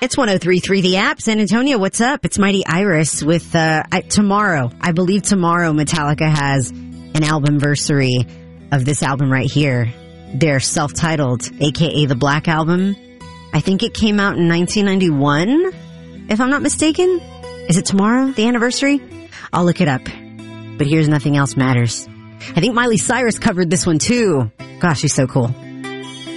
It's 103.3 The App. San Antonio, what's up? It's Mighty Iris with, tomorrow. I believe tomorrow Metallica has an albumversary of this album right here. Their self-titled, aka the Black Album. I think it came out in 1991, if I'm not mistaken. Is it tomorrow, the anniversary? I'll look it up. But here's Nothing Else Matters. I think Miley Cyrus covered this one too. Gosh, she's so cool.